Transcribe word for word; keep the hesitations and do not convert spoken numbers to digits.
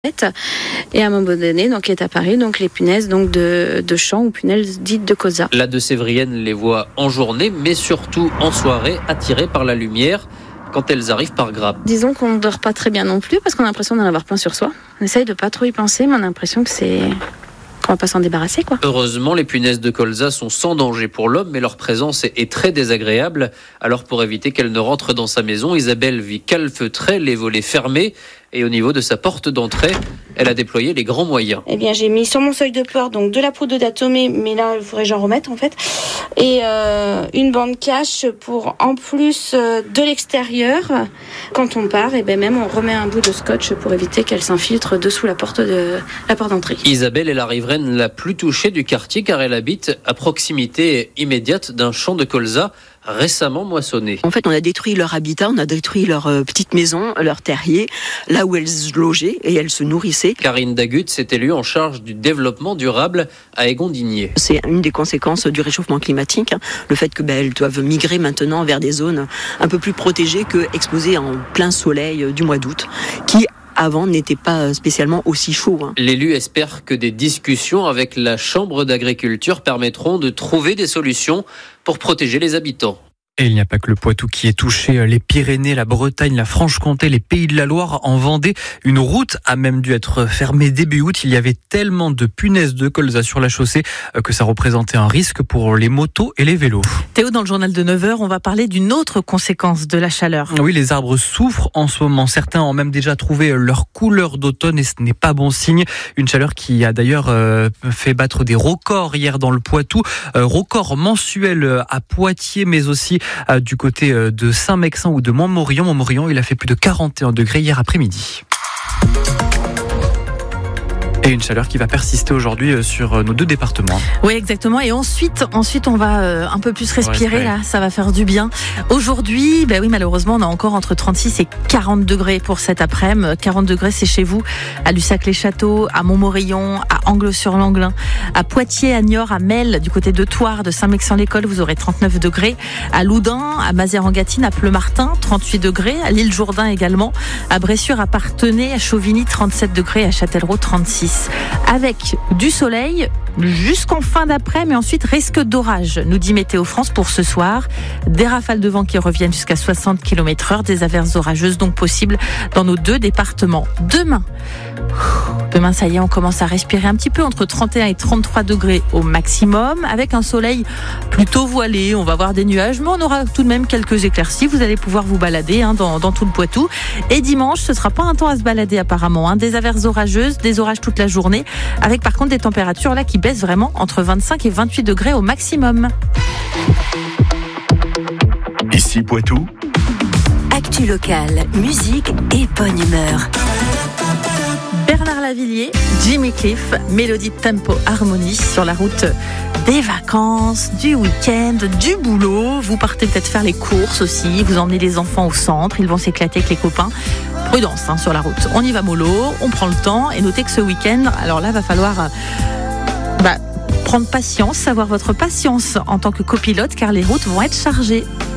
Et à un moment donné, donc, est apparu donc, les punaises donc, de, de champs ou punaises dites de colza. La deux-Sévrienne les voit en journée, mais surtout en soirée, attirées par la lumière quand elles arrivent par grappes. Disons qu'on ne dort pas très bien non plus parce qu'on a l'impression d'en avoir plein sur soi. On essaye de pas trop y penser, mais on a l'impression que c'est... qu'on va pas s'en débarrasser, quoi. Heureusement, les punaises de colza sont sans danger pour l'homme, mais leur présence est, est très désagréable. Alors pour éviter qu'elles ne rentrent dans sa maison, Isabelle vit calfeutrée, les volets fermés. Et au niveau de sa porte d'entrée, elle a déployé les grands moyens. Eh bien, j'ai mis sur mon seuil de porte donc de la poudre d'atomée, mais là, il faudrait que j'en remette en fait, et euh, une bande cache pour en plus euh, de l'extérieur. Quand on part, et ben même on remet un bout de scotch pour éviter qu'elle s'infiltre dessous la porte de la porte d'entrée. Isabelle est la riveraine la plus touchée du quartier car elle habite à proximité immédiate d'un champ de colza récemment moissonné. En fait, on a détruit leur habitat, on a détruit leur euh, petite maison, leur terrier, là où elles logeaient et elles se nourrissaient. Karine Dagut s'est élue en charge du développement durable à Égondigné. C'est une des conséquences du réchauffement climatique, hein, le fait que ben, elles doivent migrer maintenant vers des zones un peu plus protégées que exposées en plein soleil du mois d'août, qui avant n'était pas spécialement aussi chaud. Hein. L'élu espère que des discussions avec la Chambre d'agriculture permettront de trouver des solutions pour protéger les habitants. Et il n'y a pas que le Poitou qui est touché, les Pyrénées, la Bretagne, la Franche-Comté, les Pays de la Loire, en Vendée. Une route a même dû être fermée début août. Il y avait tellement de punaises de colza sur la chaussée que ça représentait un risque pour les motos et les vélos. Théo, dans le journal de neuf heures, on va parler d'une autre conséquence de la chaleur. Oui, les arbres souffrent en ce moment. Certains ont même déjà trouvé leur couleur d'automne et ce n'est pas bon signe. Une chaleur qui a d'ailleurs euh, fait battre des records hier dans le Poitou. Euh, record mensuel à Poitiers, mais aussi du côté de Saint-Mexin ou de Montmorillon. Montmorillon, il a fait plus de quarante et un degrés hier après-midi. Et une chaleur qui va persister aujourd'hui sur nos deux départements. Oui, exactement. Et ensuite, ensuite on va euh, un peu plus respirer, là. Ça va faire du bien. Aujourd'hui, ben oui, malheureusement, on a encore entre trente-six et quarante degrés pour cet après-midi. quarante degrés, c'est chez vous, à Lussac-les-Châteaux, à Montmorillon, à Angles-sur-Langlin, à Poitiers, à Niort, à Melle, du côté de Thouars, de Saint-Mexin-l'École, vous aurez trente-neuf degrés. À Loudun, à Mazères-en-Gâtine, à Pleumartin, trente-huit degrés. À l'Île-Jourdain également. À Bressuire, à Parthenay, à Chauvigny, trente-sept degrés. À Châtellerault, trente-six. Avec du soleil jusqu'en fin d'après, mais ensuite risque d'orage, nous dit Météo France pour ce soir. Des rafales de vent qui reviennent jusqu'à soixante kilomètres heure, des averses orageuses donc possibles dans nos deux départements. Demain, demain ça y est, on commence à respirer un petit peu, entre trente et un et trente-trois degrés au maximum, avec un soleil plutôt voilé. On va avoir des nuages, mais on aura tout de même quelques éclaircies. Vous allez pouvoir vous balader hein, dans, dans tout le Poitou. Et dimanche, ce sera pas un temps à se balader apparemment. Hein. Des averses orageuses, des orages toute la journée, avec par contre des températures là qui baissent vraiment entre vingt-cinq et vingt-huit degrés au maximum. Ici Poitou. Actu locale, musique et bonne humeur. Bernard Lavilliers, Jimmy Cliff, mélodie de tempo harmonie sur la route des vacances, du week-end, du boulot. Vous partez peut-être faire les courses aussi, vous emmenez les enfants au centre, ils vont s'éclater avec les copains. Prudence hein, sur la route. On y va mollo, on prend le temps et notez que ce week-end, alors là, va falloir bah, prendre patience, savoir votre patience en tant que copilote car les routes vont être chargées.